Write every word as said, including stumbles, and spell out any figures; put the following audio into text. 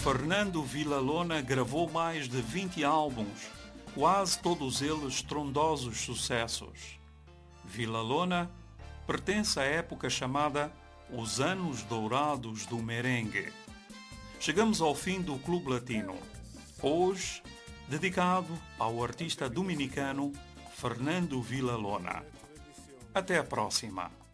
Fernando Villalona gravou mais de vinte álbuns, quase todos eles estrondosos sucessos. Villalona pertence à época chamada Os Anos Dourados do Merengue. Chegamos ao fim do Clube Latino, hoje dedicado ao artista dominicano Fernando Villalona. Até a próxima!